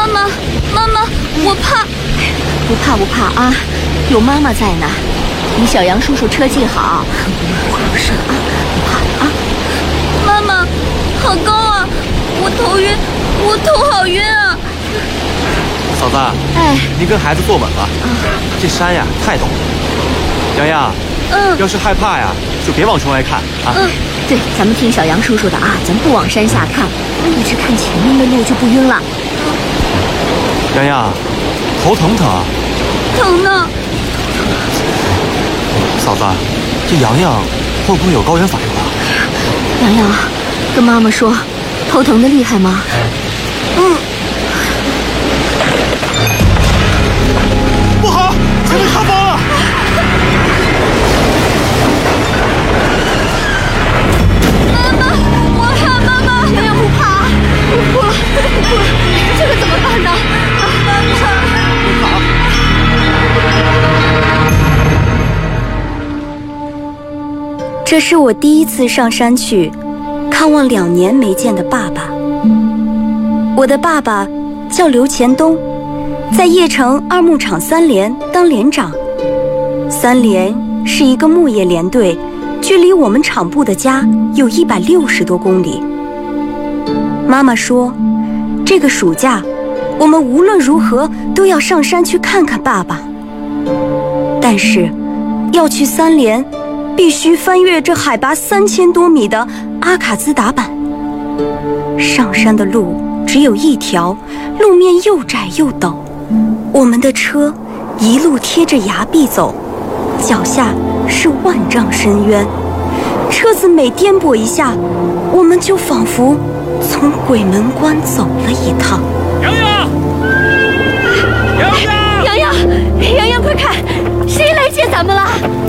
妈，妈妈，我怕。 不怕不怕啊，有妈妈在呢。你小杨叔叔车技好，不会有事啊，不怕啊。 妈妈，好高啊，我头晕，我头好晕啊。 嫂子， 哎， 您跟孩子坐稳了。这山呀太陡了。洋洋，要是害怕呀，就别往窗外看啊。 对，咱们听小杨叔叔的啊，咱不往山下看，一直看前面的路就不晕了。 洋洋，头疼不疼啊？ 疼呢。 嫂子，这洋洋会不会有高原反应啊？ 洋洋，跟妈妈说，头疼的厉害吗？ 不好，前面塌方了！ 妈妈，我怕妈妈。 洋洋不怕，不了，这可怎么办呢？ 这是我第一次上山去看望2年没见的爸爸。我的爸爸叫刘前东，在叶城二牧场3连当连长。3连是一个牧业连队，距离我们厂部的家有160多公里。妈妈说，这个暑假我们无论如何都要上山去看看爸爸。但是要去3连，必须翻越这海拔3000多米的阿卡兹达坂。上山的路只有一条，路面又窄又陡，我们的车一路贴着崖壁走，脚下是万丈深渊。车子每颠簸一下，我们就仿佛从鬼门关走了一趟。 洋洋，洋洋， 洋洋，洋洋，快看，谁来接咱们了？